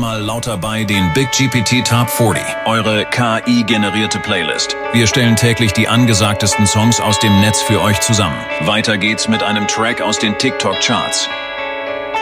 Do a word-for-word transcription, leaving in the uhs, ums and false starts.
Mal laut dabei den Big G P T Top vierzig, eure K I-generierte Playlist. Wir stellen täglich die angesagtesten Songs aus dem Netz für euch zusammen. Weiter geht's mit einem Track aus den TikTok-Charts.